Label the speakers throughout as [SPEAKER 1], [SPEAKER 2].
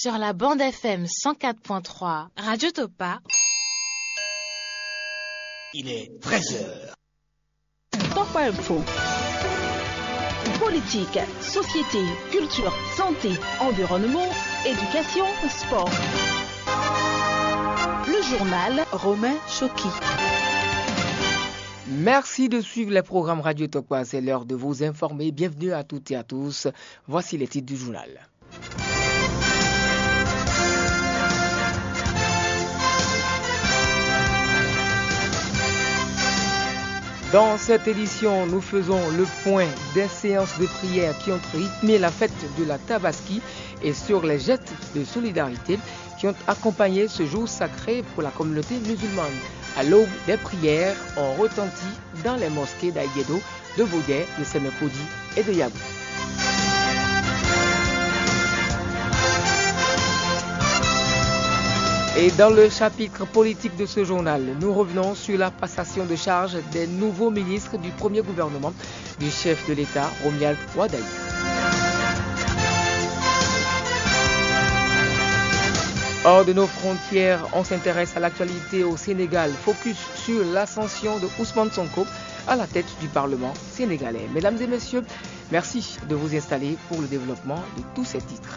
[SPEAKER 1] sur la bande FM 104.3, Radio Topa.
[SPEAKER 2] Il est 13h.
[SPEAKER 3] Topa Info. Politique, société, culture, santé, environnement, éducation, sport. Le journal Romain Choki.
[SPEAKER 4] Merci de suivre les programmes Radio Topa. C'est l'heure de vous informer. Bienvenue à toutes et à tous. Voici les titres du journal. Dans cette édition, nous faisons le point des séances de prière qui ont rythmé la fête de la Tabaski et sur les gestes de solidarité qui ont accompagné ce jour sacré pour la communauté musulmane. À l'aube des prières ont retenti dans les mosquées d'Aïguédo, de Baudet, de Sémékodi et de Yabou. Et dans le chapitre politique de ce journal, nous revenons sur la passation de charge des nouveaux ministres du premier gouvernement du chef de l'État, Romuald Wardani. Hors de nos frontières, on s'intéresse à l'actualité au Sénégal. Focus sur l'ascension de Ousmane Sonko à la tête du Parlement sénégalais. Mesdames et messieurs, merci de vous installer pour le développement de tous ces titres.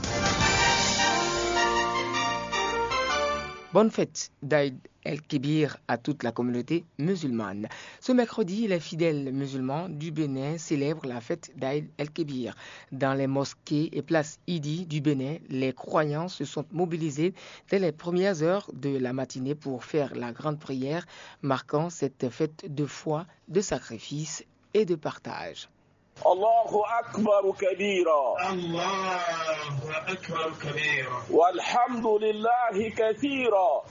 [SPEAKER 4] Bonne fête d'Aïd el-Kébir à toute la communauté musulmane. Ce mercredi, les fidèles musulmans du Bénin célèbrent la fête d'Aïd el-Kébir. Dans les mosquées et places Idi du Bénin, les croyants se sont mobilisés dès les premières heures de la matinée pour faire la grande prière, marquant cette fête de foi, de sacrifice et de partage.
[SPEAKER 5] الله أكبر كبيرا
[SPEAKER 2] الله أكبر كبيرا
[SPEAKER 5] والحمد لله كثيرا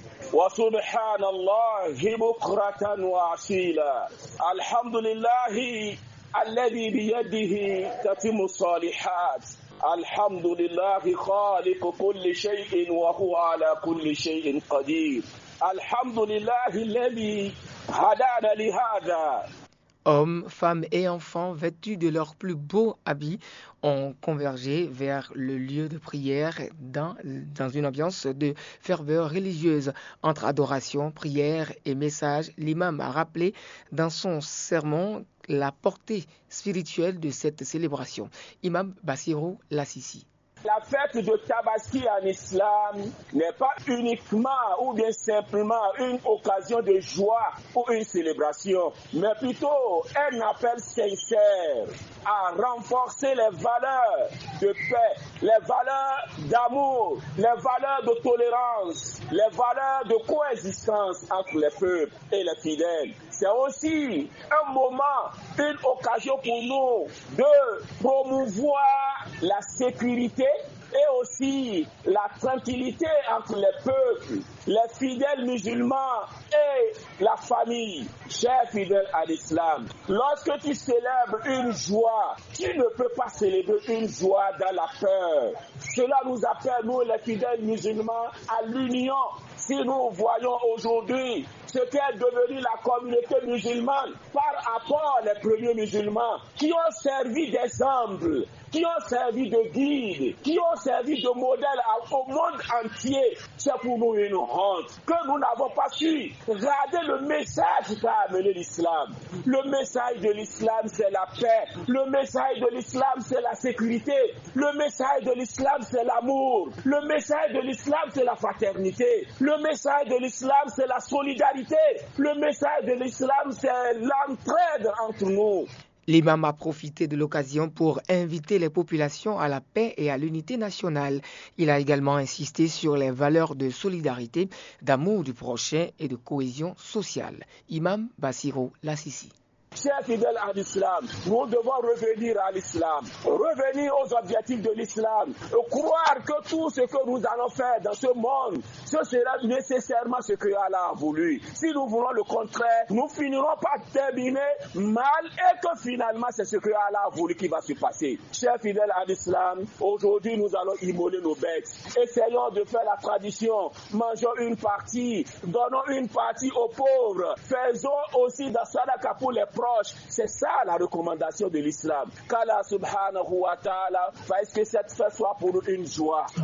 [SPEAKER 5] وسبحان الله بكرة وأصيلا الحمد لله الذي بيده تتم الصالحات الحمد لله خالق كل شيء وهو على كل شيء قدير الحمد لله الذي هدانا لهذا.
[SPEAKER 4] Hommes, femmes et enfants vêtus de leurs plus beaux habits ont convergé vers le lieu de prière dans une ambiance de ferveur religieuse. Entre adoration, prière et message, l'imam a rappelé dans son sermon la portée spirituelle de cette célébration. Imam Bassirou Lassisi.
[SPEAKER 5] La fête de Tabaski en islam n'est pas uniquement ou bien simplement une occasion de joie ou une célébration, mais plutôt un appel sincère à renforcer les valeurs de paix, les valeurs d'amour, les valeurs de tolérance, les valeurs de coexistence entre les peuples et les fidèles. C'est aussi un moment, une occasion pour nous de promouvoir la sécurité et aussi la tranquillité entre les peuples, les fidèles musulmans et la famille. Chers fidèles à l'islam, lorsque tu célèbres une joie, tu ne peux pas célébrer une joie dans la peur. Cela nous appelle, nous les fidèles musulmans, à l'union. Si nous voyons aujourd'hui ce qu'est devenu la communauté musulmane par rapport aux premiers musulmans qui ont servi d'exemple, qui ont servi de guide, qui ont servi de modèle au monde entier, c'est pour nous une honte que nous n'avons pas su regarder le message qu'a amené l'islam. Le message de l'islam, c'est la paix. Le message de l'islam, c'est la sécurité. Le message de l'islam, c'est l'amour. Le message de l'islam, c'est la fraternité. Le message de l'islam, c'est la solidarité. Le message de l'islam, c'est l'entraide entre nous.
[SPEAKER 4] L'imam a profité de l'occasion pour inviter les populations à la paix et à l'unité nationale. Il a également insisté sur les valeurs de solidarité, d'amour du prochain et de cohésion sociale. Imam Bassirou Lassisi.
[SPEAKER 5] Chers fidèles à l'islam, nous devons revenir à l'islam, revenir aux objectifs de l'islam, croire que tout ce que nous allons faire dans ce monde, ce sera nécessairement ce que Allah a voulu. Si nous voulons le contraire, nous finirons par terminer mal et que finalement c'est ce que Allah a voulu qui va se passer. Chers fidèles à l'islam, aujourd'hui nous allons immoler nos bêtes. Essayons de faire la tradition, mangeons une partie, donnons une partie aux pauvres, faisons aussi de sadaka pour les proches. C'est ça la recommandation de l'islam. Qu'Allah subhanahu wa ta'ala fasse que cette fête soit pour nous une joie,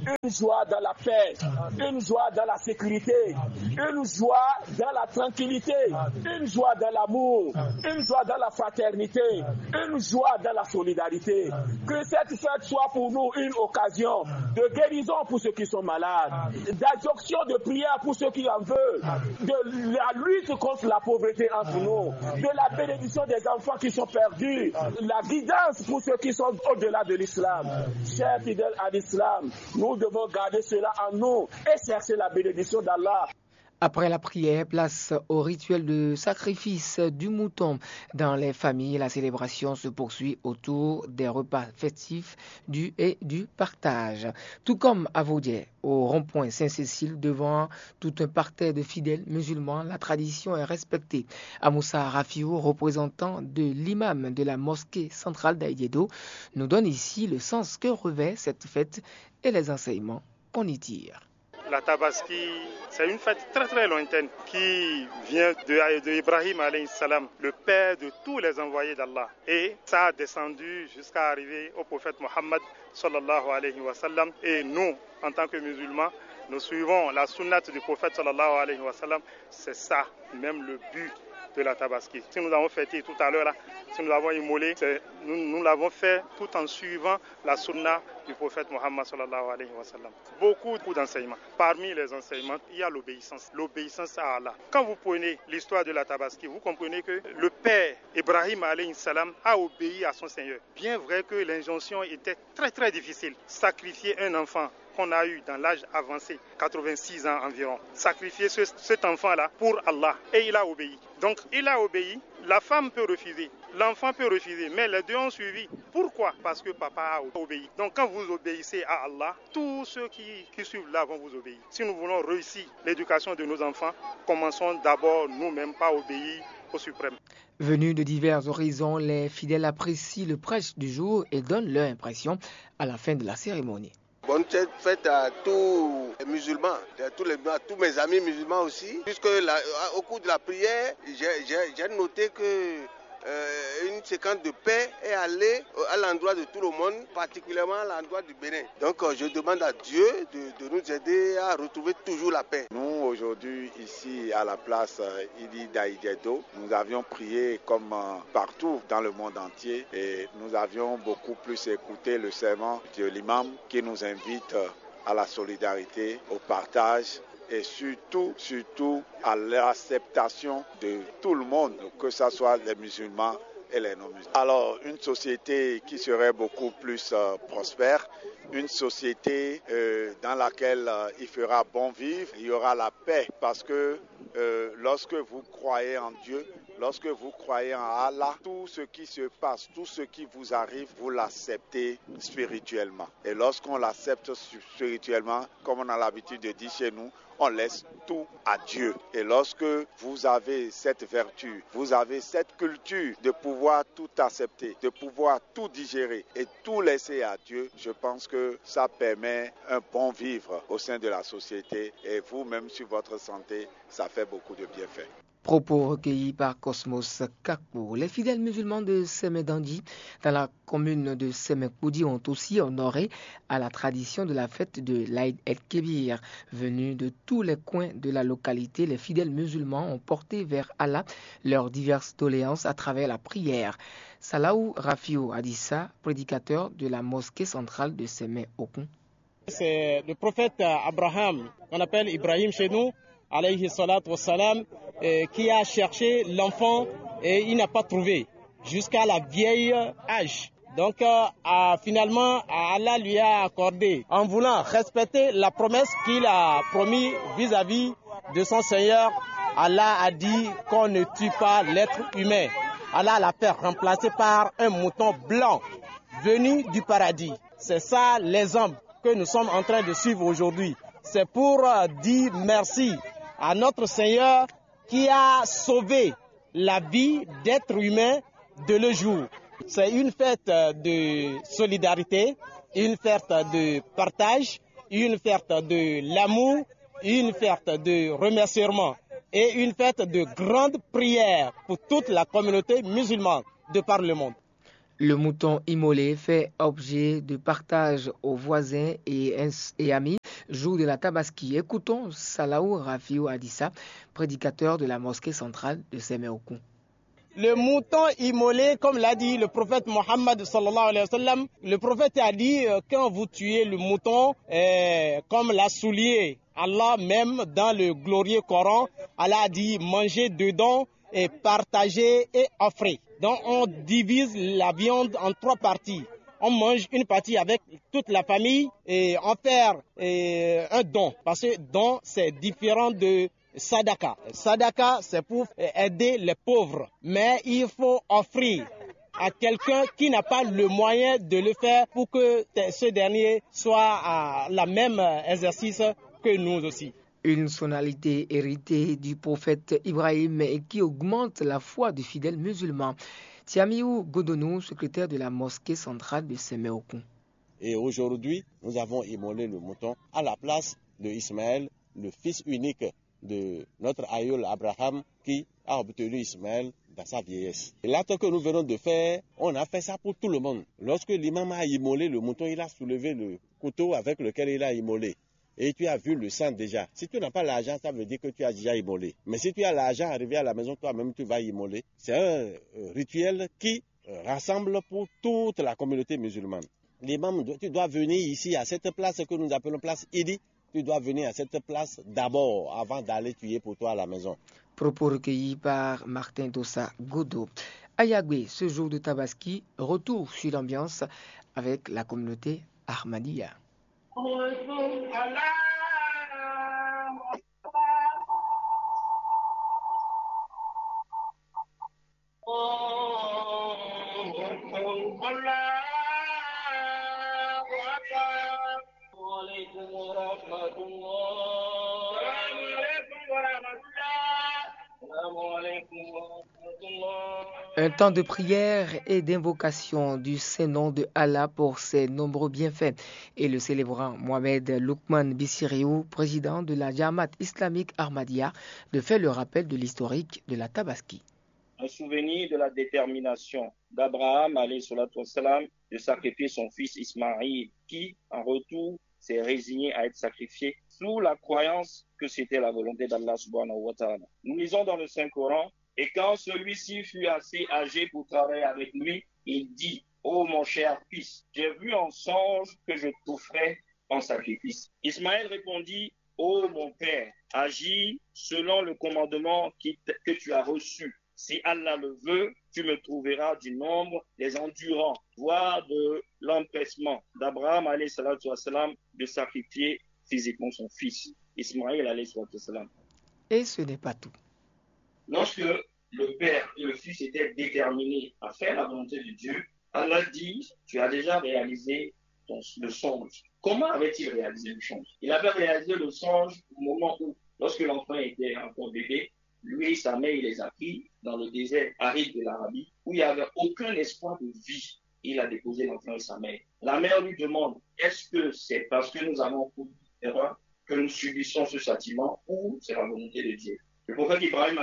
[SPEAKER 5] une joie dans la paix, une joie dans la sécurité, une joie dans la tranquillité, une joie dans l'amour, une joie dans la fraternité, une joie dans la solidarité. Que cette fête soit pour nous une occasion de guérison pour ceux qui sont malades, d'adjonction de prière pour ceux qui en veulent, de la lutte contre la pauvreté entre nous, de la bénédiction des enfants qui sont perdus, la guidance pour ceux qui sont au-delà de l'islam. Chers fidèles à l'islam, nous devons garder cela en nous et chercher la bénédiction d'Allah.
[SPEAKER 4] Après la prière, place au rituel de sacrifice du mouton. Dans les familles, la célébration se poursuit autour des repas festifs et du partage. Tout comme à Vaudier, au rond-point Saint-Cécile, devant tout un parterre de fidèles musulmans, la tradition est respectée. Amoussa Rafiou, représentant de l'imam de la mosquée centrale d'Aïdiedo, nous donne ici le sens que revêt cette fête et les enseignements qu'on y tire.
[SPEAKER 6] La Tabaski, c'est une fête très très lointaine qui vient de Ibrahim alayhi salam, le père de tous les envoyés d'Allah. Et ça a descendu jusqu'à arriver au prophète Mohammed sallallahu alayhi wa sallam. Et nous, en tant que musulmans, nous suivons la sunnate du prophète sallallahu alayhi wa sallam. C'est ça, même le but de la Tabaski. Si nous avons fêté tout à l'heure, là, si nous avons immolé, nous l'avons fait tout en suivant la sunna du prophète Mohammed sallallahu alayhi wa sallam. Beaucoup d'enseignements. Parmi les enseignements, il y a l'obéissance. L'obéissance à Allah. Quand vous prenez l'histoire de la Tabaski, vous comprenez que le père Ibrahim alayhi salam a obéi à son Seigneur. Bien vrai que l'injonction était très très difficile. Sacrifier un enfant qu'on a eu dans l'âge avancé, 86 ans environ, sacrifier cet enfant-là pour Allah. Et il a obéi. Donc il a obéi, la femme peut refuser, l'enfant peut refuser, mais les deux ont suivi. Pourquoi? Parce que papa a obéi. Donc quand vous obéissez à Allah, tous ceux qui suivent là vont vous obéir. Si nous voulons réussir l'éducation de nos enfants, commençons d'abord nous-mêmes par obéir au suprême.
[SPEAKER 4] Venus de divers horizons, les fidèles apprécient le prêche du jour et donnent leur impression à la fin de la cérémonie.
[SPEAKER 7] Bonne fête à tous les musulmans, à tous mes amis musulmans aussi. Puisque au cours de la prière, j'ai noté que une séquence de paix est allée à l'endroit de tout le monde, particulièrement à l'endroit du Bénin. Donc je demande à Dieu de nous aider à retrouver toujours la paix.
[SPEAKER 8] Nous, aujourd'hui, ici à la place Idi d'Aïdiedo, nous avions prié comme partout dans le monde entier et nous avions beaucoup plus écouté le sermon de l'imam qui nous invite à la solidarité, au partage et surtout à l'acceptation de tout le monde, que ce soit les musulmans et les non-musulmans. Alors, une société qui serait beaucoup plus prospère, une société dans laquelle il fera bon vivre, il y aura la paix, parce que lorsque vous croyez en Dieu, lorsque vous croyez en Allah, tout ce qui se passe, tout ce qui vous arrive, vous l'acceptez spirituellement. Et lorsqu'on l'accepte spirituellement, comme on a l'habitude de dire chez nous, on laisse tout à Dieu. Et lorsque vous avez cette vertu, vous avez cette culture de pouvoir tout accepter, de pouvoir tout digérer et tout laisser à Dieu, je pense que ça permet un bon vivre au sein de la société et vous-même sur votre santé, ça fait beaucoup de bienfaits.
[SPEAKER 4] Propos recueillis par Cosmos Kakpo. Les fidèles musulmans de Semedandi, dans la commune de Semekoudi, ont aussi honoré à la tradition de la fête de l'Aïd el-Kébir. Venus de tous les coins de la localité, les fidèles musulmans ont porté vers Allah leurs diverses doléances à travers la prière. Salaou Rafiou Adissa, prédicateur de la mosquée centrale de Semé-Okun.
[SPEAKER 9] C'est le prophète Abraham, qu'on appelle Ibrahim chez nous, alayhi salatu wassalam, qui a cherché l'enfant et il n'a pas trouvé jusqu'à la vieille âge. Donc finalement Allah lui a accordé, en voulant respecter la promesse qu'il a promis vis-à-vis de son Seigneur. Allah a dit qu'on ne tue pas l'être humain. Allah l'a fait remplacer par un mouton blanc venu du paradis. C'est ça l'exemple que nous sommes en train de suivre aujourd'hui. C'est pour dire merci à notre Seigneur qui a sauvé la vie d'êtres humains de le jour. C'est une fête de solidarité, une fête de partage, une fête de l'amour, une fête de remerciement et une fête de grande prière pour toute la communauté musulmane de par le monde.
[SPEAKER 4] Le mouton immolé fait objet de partage aux voisins et amis jour de la Tabaski. Écoutons Salaou Rafiou Adissa, prédicateur de la mosquée centrale de Semeokou.
[SPEAKER 9] Le mouton immolé, comme l'a dit le prophète Mohammed sallallahu alayhi wa sallam, le prophète a dit quand vous tuez le mouton, comme l'a souligné Allah même dans le glorieux Coran, Allah a dit mangez dedans et partagez et offrez. Donc on divise la viande en 3 parties. On mange une partie avec toute la famille et on fait un don. Parce que don c'est différent de Sadaka. Sadaka, c'est pour aider les pauvres. Mais il faut offrir à quelqu'un qui n'a pas le moyen de le faire pour que ce dernier soit à la même exercice que nous aussi.
[SPEAKER 4] Une sonalité héritée du prophète Ibrahim et qui augmente la foi des fidèles musulmans. Tiamiou Godonou, secrétaire de la mosquée centrale de Semeokou.
[SPEAKER 10] Et aujourd'hui, nous avons immolé le mouton à la place de Ismaël, le fils unique de notre aïeul Abraham qui a obtenu Ismaël dans sa vieillesse. Et l'acte que nous venons de faire, on a fait ça pour tout le monde. Lorsque l'imam a immolé le mouton, il a soulevé le couteau avec lequel il a immolé. Et tu as vu le sang déjà. Si tu n'as pas l'argent, ça veut dire que tu as déjà immolé. Mais si tu as l'argent, arrivé à la maison, toi-même, tu vas immoler. C'est un rituel qui rassemble pour toute la communauté musulmane. L'imam, tu dois venir ici à cette place que nous appelons place Idi. Tu dois venir à cette place d'abord avant d'aller tuer pour toi à la maison.
[SPEAKER 4] Propos recueillis par Martin Dossa Godo. À Yagbe, ce jour de Tabaski, retour sur l'ambiance avec la communauté Ahmadiyya. Un temps de prière et d'invocation du Saint-Nom de Allah pour ses nombreux bienfaits. Et le célébrant Mohamed Loukman Bissiriou, président de la Jamaat islamique Ahmadiyya, de faire le rappel de l'historique de la Tabaski.
[SPEAKER 5] Un souvenir de la détermination d'Abraham, alayhi salatu wassalam, de sacrifier son fils Ismaïl, qui, en retour, s'est résigné à être sacrifié sous la croyance que c'était la volonté d'Allah subhanahu wa ta'ala. Nous lisons dans le Saint-Coran, et quand celui-ci fut assez âgé pour travailler avec lui, il dit, « Ô mon cher fils, j'ai vu en songe que je t'offrais en sacrifice. » Ismaël répondit, « Ô mon père, agis selon le commandement que tu as reçu. Si Allah le veut, tu me trouveras du nombre des endurants, voire de l'empressement d'Abraham alayhi salatu wassalam de sacrifier physiquement son fils, Ismaël alayhi salatu wassalam. »
[SPEAKER 4] Et ce n'est pas tout.
[SPEAKER 5] Lorsque le père et le fils étaient déterminés à faire la volonté de Dieu, Allah dit, tu as déjà réalisé le songe. Comment avait-il réalisé le songe? Il avait réalisé le songe au moment où, lorsque l'enfant était encore bébé, lui et sa mère, il les a pris dans le désert aride de l'Arabie, où il n'y avait aucun espoir de vie. Il a déposé l'enfant et sa mère. La mère lui demande, est-ce que c'est parce que nous avons commis une erreur que nous subissons ce châtiment ou c'est la volonté de Dieu? Le prophète Ibrahim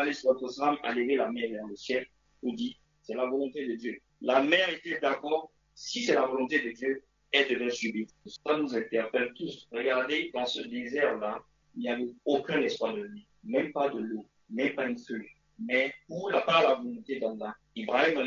[SPEAKER 5] a levé la main vers le ciel pour dire, c'est la volonté de Dieu. La mère était d'accord, si c'est la volonté de Dieu, elle devait subir. Ça nous interpelle tous. Regardez, dans ce désert-là, il n'y avait aucun espoir de vie, même pas de l'eau, même pas une feuille. Mais par la volonté d'Allah, Ibrahim,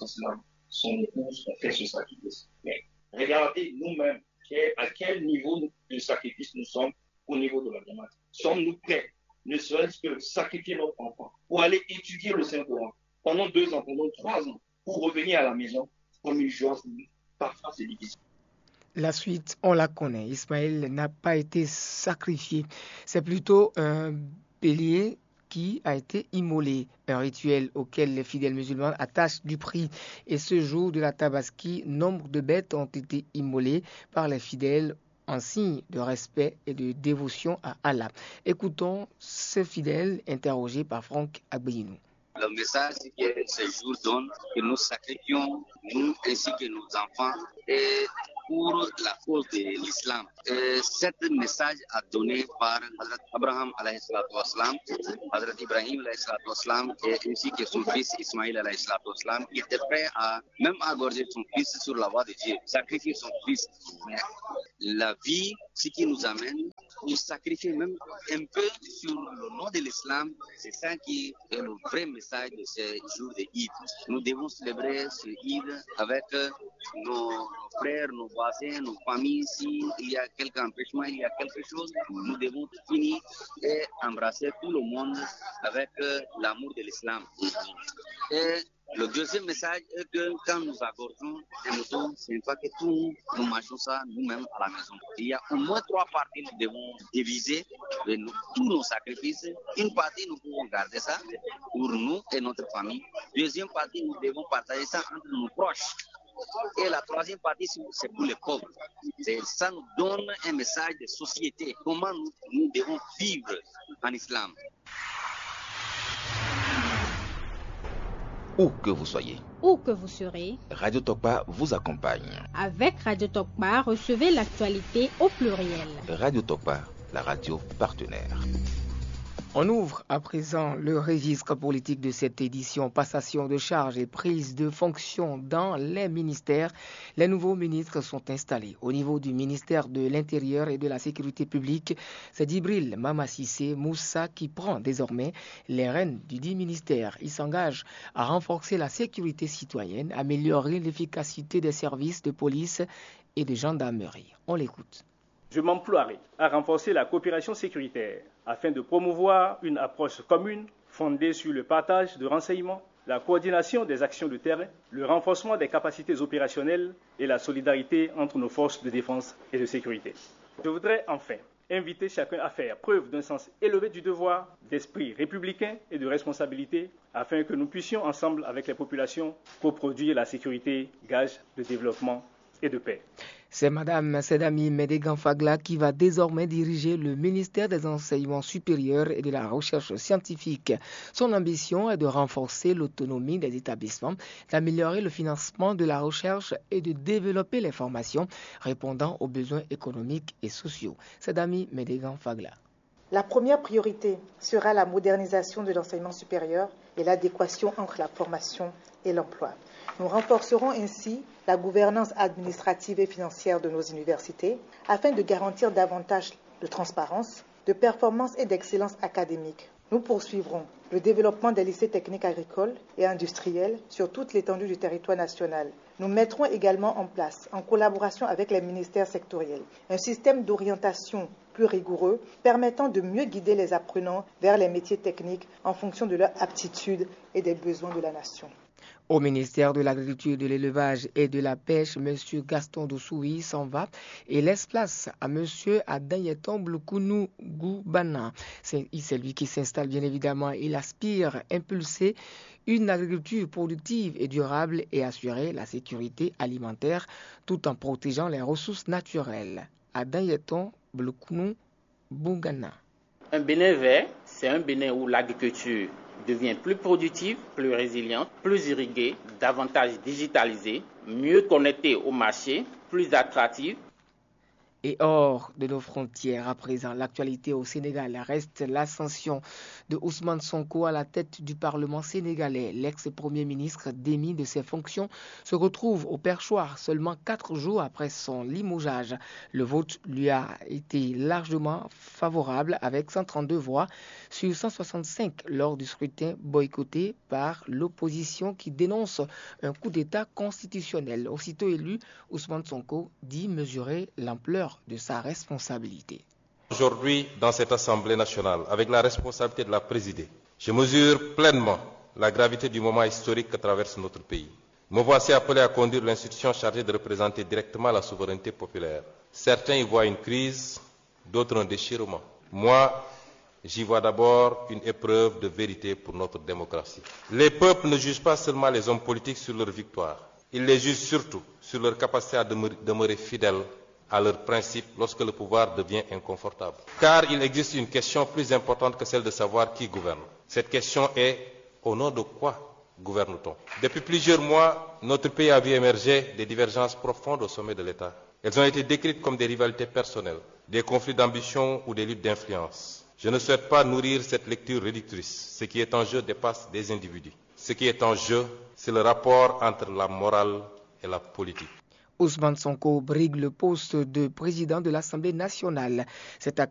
[SPEAKER 5] son épouse, a fait ce sacrifice. Mais regardez nous-mêmes, à quel niveau de sacrifice nous sommes au niveau de la Jamaat. Sommes-nous prêts, ne serait-ce que sacrifier notre enfant pour aller étudier le Saint-Coran pendant 2 ans, pendant 3 ans, pour revenir à la maison comme une joie? Parfois, c'est difficile.
[SPEAKER 4] La suite, on la connaît. Ismaël n'a pas été sacrifié. C'est plutôt un bélier qui a été immolé, un rituel auquel les fidèles musulmans attachent du prix. Et ce jour de la Tabaski, nombre de bêtes ont été immolées par les fidèles en signe de respect et de dévotion à Allah. Écoutons ce fidèle interrogé par Franck Agbeyinou.
[SPEAKER 11] Le message que ce jour donne, que nous sacrifions nous ainsi que nos enfants, et pour la cause de l'islam. Cet message a donné par Hazrat Abraham alayhi salatu wassalam, Hazrat Ibrahim alayhi salatu wassalam, et ainsi que son fils Ismaïl alayhi salatu wassalam, qui était prêt à même égorger son fils sur la voie de Dieu, sacrifier son fils. Mais la vie, ce qui nous amène, nous sacrifier même un peu sur le nom de l'islam, c'est ça qui est le vrai message de ces jours de Eid. Nous devons célébrer ce Eid avec nos frères, nos voisins, nos familles. S'il y a quelque empêchement, il y a quelque chose, nous devons finir et embrasser tout le monde avec l'amour de l'islam. Et le deuxième message est que quand nous égorgeons un mouton, ce n'est pas que tout, nous mangeons ça nous-mêmes à la maison. Il y a au moins 3 parties nous devons diviser tous nos sacrifices. Une partie, nous pouvons garder ça pour nous et notre famille. Deuxième partie, nous devons partager ça entre nos proches. Et la troisième partie, c'est pour les pauvres. Ça nous donne un message de société. Comment nous devons vivre en islam.
[SPEAKER 12] Où que vous soyez,
[SPEAKER 13] où que vous serez,
[SPEAKER 12] Radio Tokpa vous accompagne.
[SPEAKER 13] Avec Radio Tokpa, recevez l'actualité au pluriel.
[SPEAKER 12] Radio Tokpa, la radio partenaire.
[SPEAKER 4] On ouvre à présent le registre politique de cette édition, passation de charges et prise de fonction dans les ministères. Les nouveaux ministres sont installés. Au niveau du ministère de l'Intérieur et de la Sécurité publique, c'est Djibril Mamassissé Moussa qui prend désormais les rênes du dit ministère. Il s'engage à renforcer la sécurité citoyenne, améliorer l'efficacité des services de police et de gendarmerie. On l'écoute.
[SPEAKER 14] Je m'emploierai à renforcer la coopération sécuritaire afin de promouvoir une approche commune fondée sur le partage de renseignements, la coordination des actions de terrain, le renforcement des capacités opérationnelles et la solidarité entre nos forces de défense et de sécurité. Je voudrais enfin inviter chacun à faire preuve d'un sens élevé du devoir, d'esprit républicain et de responsabilité afin que nous puissions ensemble avec les populations coproduire la sécurité, gage de développement et de paix.
[SPEAKER 4] C'est Madame Sedami Medegan Fagla qui va désormais diriger le ministère des Enseignements supérieurs et de la Recherche scientifique. Son ambition est de renforcer l'autonomie des établissements, d'améliorer le financement de la recherche et de développer les formations répondant aux besoins économiques et sociaux. Sedami Medegan Fagla.
[SPEAKER 15] La première priorité sera la modernisation de l'enseignement supérieur et l'adéquation entre la formation et l'emploi. Nous renforcerons ainsi la gouvernance administrative et financière de nos universités afin de garantir davantage de transparence, de performance et d'excellence académique. Nous poursuivrons le développement des lycées techniques agricoles et industriels sur toute l'étendue du territoire national. Nous mettrons également en place, en collaboration avec les ministères sectoriels, un système d'orientation plus rigoureux permettant de mieux guider les apprenants vers les métiers techniques en fonction de leur aptitude et des besoins de la nation.
[SPEAKER 4] Au ministère de l'Agriculture, de l'Élevage et de la Pêche, M. Gaston Doussoui s'en va et laisse place à M. Adayeton Blokounou Goubana. C'est lui qui s'installe bien évidemment. Il aspire à impulser une agriculture productive et durable et assurer la sécurité alimentaire tout en protégeant les ressources naturelles. Adayeton Blokounou Goubana.
[SPEAKER 16] Un Bénin vert, c'est un Bénin où l'agriculture devient plus productive, plus résiliente, plus irriguée, davantage digitalisée, mieux connectée au marché, plus attractive.
[SPEAKER 4] Et hors de nos frontières, à présent, l'actualité au Sénégal reste l'ascension de Ousmane Sonko à la tête du Parlement sénégalais. L'ex-premier ministre démis de ses fonctions se retrouve au perchoir seulement 4 jours après son limogeage. Le vote lui a été largement favorable avec 132 voix sur 165 lors du scrutin boycotté par l'opposition qui dénonce un coup d'État constitutionnel. Aussitôt élu, Ousmane Sonko dit mesurer l'ampleur de sa responsabilité.
[SPEAKER 17] Aujourd'hui, dans cette Assemblée nationale, avec la responsabilité de la présider, je mesure pleinement la gravité du moment historique que traverse notre pays. Me voici appelé à conduire l'institution chargée de représenter directement la souveraineté populaire. Certains y voient une crise, d'autres un déchirement. Moi, j'y vois d'abord une épreuve de vérité pour notre démocratie. Les peuples ne jugent pas seulement les hommes politiques sur leur victoire, ils les jugent surtout sur leur capacité à demeurer fidèles à leurs principes lorsque le pouvoir devient inconfortable. Car il existe une question plus importante que celle de savoir qui gouverne. Cette question est: au nom de quoi gouverne-t-on? Depuis plusieurs mois, notre pays a vu émerger des divergences profondes au sommet de l'État. Elles ont été décrites comme des rivalités personnelles, des conflits d'ambition ou des luttes d'influence. Je ne souhaite pas nourrir cette lecture réductrice. Ce qui est en jeu dépasse des individus. Ce qui est en jeu, c'est le rapport entre la morale et la politique.
[SPEAKER 4] Ousmane Sonko brigue le poste de président de l'Assemblée nationale. Cet acte